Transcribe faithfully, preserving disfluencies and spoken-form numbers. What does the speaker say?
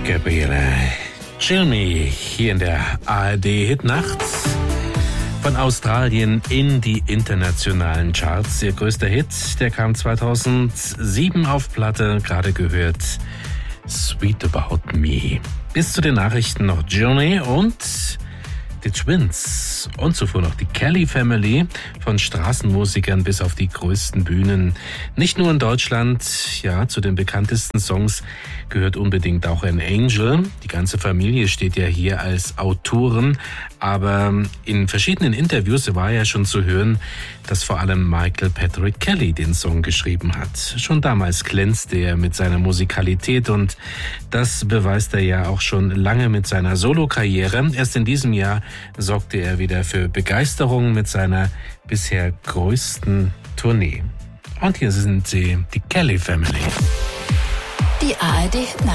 Gabriele Cilmi hier in der A R D-Hitnacht. Von Australien in die internationalen Charts. Ihr größter Hit, der kam zweitausendsieben auf Platte, gerade gehört, Sweet About Me. Bis zu den Nachrichten noch Journey und die Twins und zuvor noch die Kelly Family, von Straßenmusikern bis auf die größten Bühnen. Nicht nur in Deutschland, ja, zu den bekanntesten Songs gehört unbedingt auch ein Angel. Die ganze Familie steht ja hier als Autoren, aber in verschiedenen Interviews war ja schon zu hören, dass vor allem Michael Patrick Kelly den Song geschrieben hat. Schon damals glänzte er mit seiner Musikalität und das beweist er ja auch schon lange mit seiner Solokarriere. Erst in diesem Jahr sorgte er wieder für Begeisterung mit seiner bisher größten Tournee. Und hier sind sie, die Kelly Family. Die A R D Hitnacht.